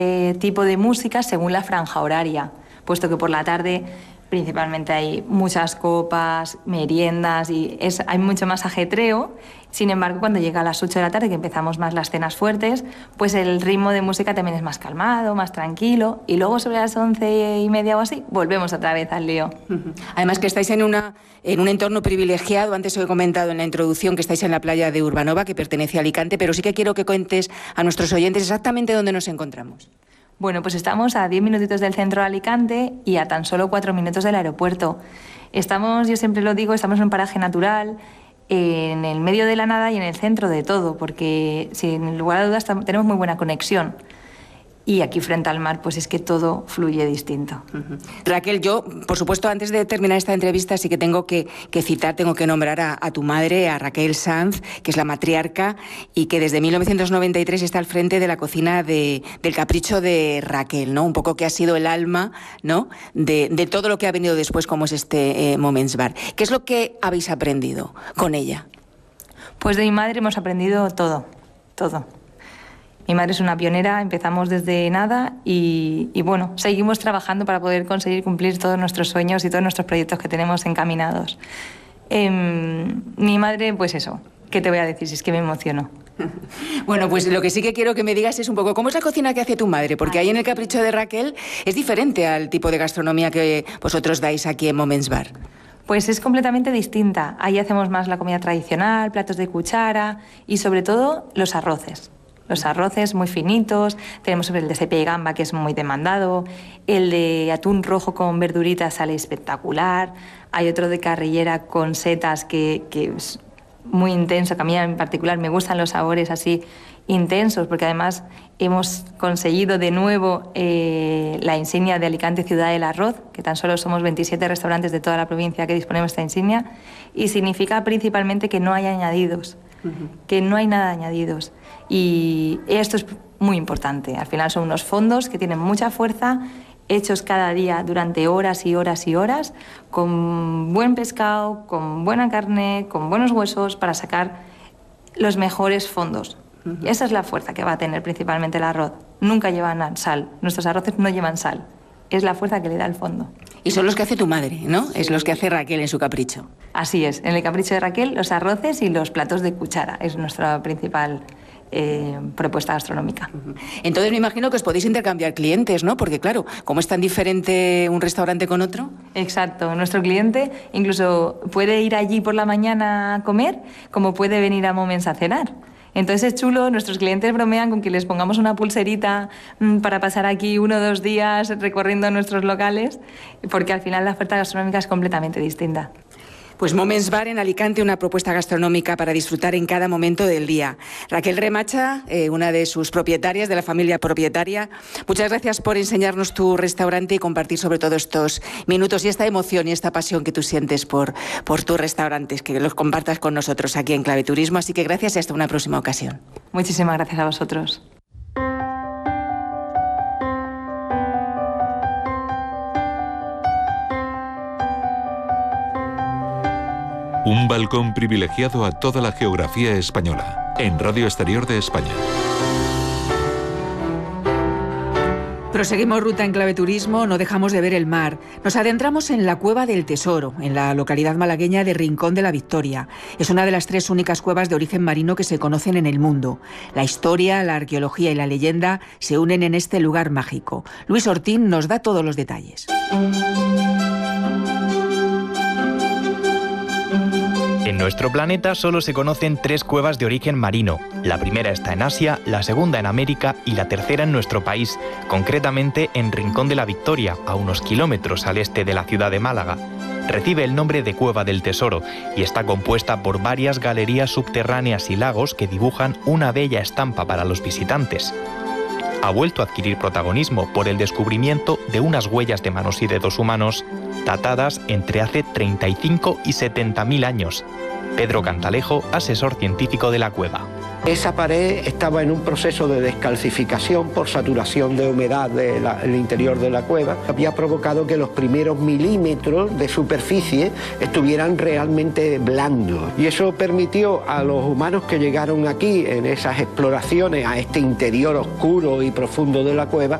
tipo de música según la franja horaria, puesto que por la tarde principalmente hay muchas copas, meriendas y hay mucho más ajetreo. Sin embargo, cuando llega a las 8 de la tarde, que empezamos más las cenas fuertes, pues el ritmo de música también es más calmado, más tranquilo. Y luego sobre las 11:30 o así, volvemos otra vez al lío. Además que estáis en un entorno privilegiado. Antes os he comentado en la introducción que estáis en la playa de Urbanova, que pertenece a Alicante, pero sí que quiero que cuentes a nuestros oyentes exactamente dónde nos encontramos. Bueno, pues estamos a 10 minutitos del centro de Alicante y a tan solo 4 minutos del aeropuerto. Yo siempre lo digo, estamos en un paraje natural, en el medio de la nada y en el centro de todo, porque sin lugar a dudas tenemos muy buena conexión. Y aquí frente al mar, pues es que todo fluye distinto. Raquel, yo, por supuesto, antes de terminar esta entrevista, sí que tengo que nombrar a tu madre, a Raquel Sanz, que es la matriarca y que desde 1993 está al frente de la cocina del Capricho de Raquel, ¿no? Un poco que ha sido el alma, ¿no?, de todo lo que ha venido después, como es este Moments Bar. ¿Qué es lo que habéis aprendido con ella? Pues de mi madre hemos aprendido todo. Mi madre es una pionera, empezamos desde nada y bueno, seguimos trabajando para poder conseguir cumplir todos nuestros sueños y todos nuestros proyectos que tenemos encaminados. Mi madre, pues eso, ¿qué te voy a decir? Si es que me emociono. Bueno, pues lo que sí que quiero que me digas es un poco, ¿cómo es la cocina que hace tu madre? Porque ahí en el Capricho de Raquel es diferente al tipo de gastronomía que vosotros dais aquí en Moments Bar. Pues es completamente distinta. Ahí hacemos más la comida tradicional, platos de cuchara y sobre todo los arroces. Los arroces muy finitos, tenemos el de sepia y gamba que es muy demandado, el de atún rojo con verduritas sale espectacular, hay otro de carrillera con setas que es muy intenso, que a mí en particular me gustan los sabores así intensos, porque además hemos conseguido de nuevo la insignia de Alicante Ciudad del Arroz, que tan solo somos 27 restaurantes de toda la provincia que disponemos de esta insignia, y significa principalmente que no hay añadidos, que no hay nada de añadidos. Y esto es muy importante. Al final son unos fondos que tienen mucha fuerza, hechos cada día durante horas y horas y horas, con buen pescado, con buena carne, con buenos huesos, para sacar los mejores fondos. Esa es la fuerza que va a tener principalmente el arroz. Nunca llevan sal. Nuestros arroces no llevan sal. Es la fuerza que le da el fondo. Y son los que hace tu madre, ¿no? Sí. Es los que hace Raquel en su capricho. Así es. En el Capricho de Raquel, los arroces y los platos de cuchara. Es nuestra principal propuesta gastronómica. Entonces me imagino que os podéis intercambiar clientes, ¿no? Porque claro, como es tan diferente un restaurante con otro. Exacto. Nuestro cliente incluso puede ir allí por la mañana a comer, como puede venir a Moments a cenar. Entonces es chulo, nuestros clientes bromean con que les pongamos una pulserita para pasar aquí 1 o 2 días recorriendo nuestros locales, porque al final la oferta gastronómica es completamente distinta. Pues Moments Bar en Alicante, una propuesta gastronómica para disfrutar en cada momento del día. Raquel Remacha, una de sus propietarias, de la familia propietaria, muchas gracias por enseñarnos tu restaurante y compartir sobre todo estos minutos y esta emoción y esta pasión que tú sientes por tus restaurantes, que los compartas con nosotros aquí en Clave Turismo. Así que gracias y hasta una próxima ocasión. Muchísimas gracias a vosotros. Un balcón privilegiado a toda la geografía española, en Radio Exterior de España. Proseguimos ruta en Clave Turismo, no dejamos de ver el mar. Nos adentramos en la Cueva del Tesoro, en la localidad malagueña de Rincón de la Victoria. Es una de las 3 únicas cuevas de origen marino que se conocen en el mundo. La historia, la arqueología y la leyenda se unen en este lugar mágico. Luis Ortín nos da todos los detalles. En nuestro planeta solo se conocen 3 cuevas de origen marino. La primera está en Asia, la segunda en América y la tercera en nuestro país, concretamente en Rincón de la Victoria, a unos kilómetros al este de la ciudad de Málaga. Recibe el nombre de Cueva del Tesoro y está compuesta por varias galerías subterráneas y lagos que dibujan una bella estampa para los visitantes. Ha vuelto a adquirir protagonismo por el descubrimiento de unas huellas de manos y dedos humanos datadas entre hace 35 y 70.000 años. Pedro Cantalejo, asesor científico de la cueva. Esa pared estaba en un proceso de descalcificación por saturación de humedad del interior de la cueva. Había provocado que los primeros milímetros de superficie estuvieran realmente blandos. Y eso permitió a los humanos que llegaron aquí en esas exploraciones a este interior oscuro y profundo de la cueva